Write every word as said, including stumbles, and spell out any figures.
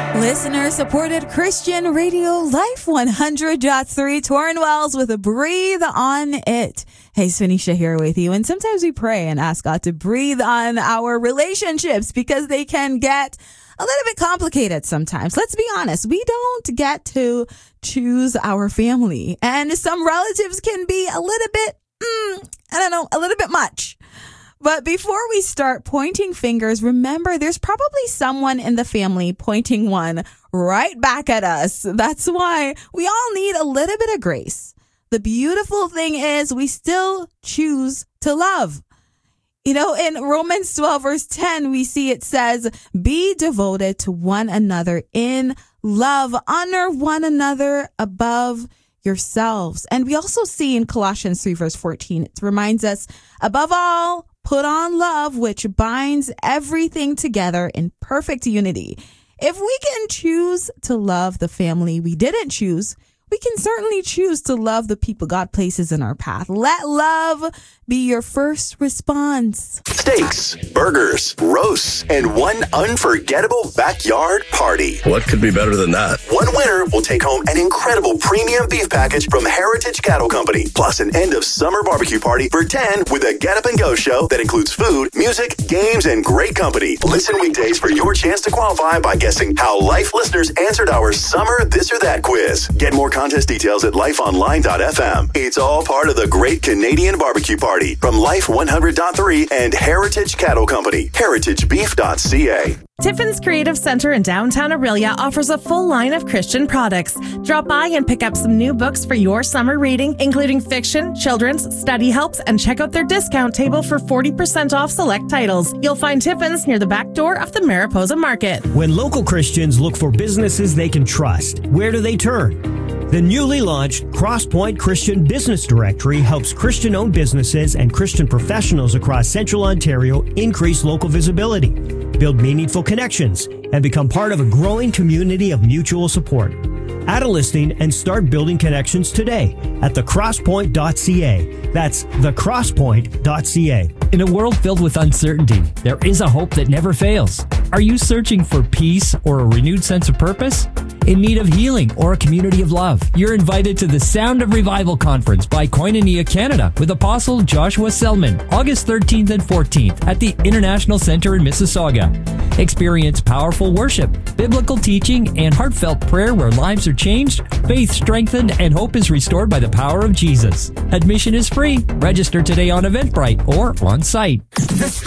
Listener-supported Christian Radio, Life one hundred point three, Torrin Wells with a Breathe on It. Hey, Swanisha here with you. And sometimes we pray and ask God to breathe on our relationships because they can get a little bit complicated sometimes. Let's be honest. We don't get to choose our family. And some relatives can be a little bit, mm, I don't know, a little bit much. But before we start pointing fingers, remember there's probably someone in the family pointing one right back at us. That's why we all need a little bit of grace. The beautiful thing is we still choose to love. You know, in Romans twelve verse ten, we see it says, be devoted to one another in love. Honor one another above yourselves. And we also see in Colossians three verse fourteen, it reminds us, above all, put on love, which binds everything together in perfect unity. If we can choose to love the family we didn't choose, we can certainly choose to love the people God places in our path. Let love be your first response. Steaks, burgers, roasts, and one unforgettable backyard party. What could be better than that? One winner will take home an incredible premium beef package from Heritage Cattle Company, plus an end-of-summer barbecue party for ten with a Get Up and Go show that includes food, music, games, and great company. Listen weekdays for your chance to qualify by guessing how Life listeners answered our Summer This or That quiz. Get more contest details at life online dot f m. It's all part of the Great Canadian Barbecue Party from Life one hundred point three and Heritage Cattle Company, heritage beef dot c a. Tiffin's Creative Center in downtown Orillia offers a full line of Christian products. Drop by and pick up some new books for your summer reading, including fiction, children's, study helps, and check out their discount table for forty percent off select titles. You'll find Tiffin's near the back door of the Mariposa Market. When local Christians look for businesses they can trust, where do they turn? The newly launched Crosspoint Christian Business Directory helps Christian-owned businesses and Christian professionals across Central Ontario increase local visibility, build meaningful connections, and become part of a growing community of mutual support. Add a listing and start building connections today at the crosspoint dot c a. That's the crosspoint dot c a. In a world filled with uncertainty, there is a hope that never fails. Are you searching for peace or a renewed sense of purpose? In need of healing or a community of love? You're invited to the Sound of Revival Conference by Koinonia Canada with Apostle Joshua Selman, August thirteenth and fourteenth at the International Center in Mississauga. Experience powerful worship, biblical teaching, and heartfelt prayer where lives are changed, faith strengthened, and hope is restored by the power of Jesus. Admission is free. Register today on Eventbrite or on site. The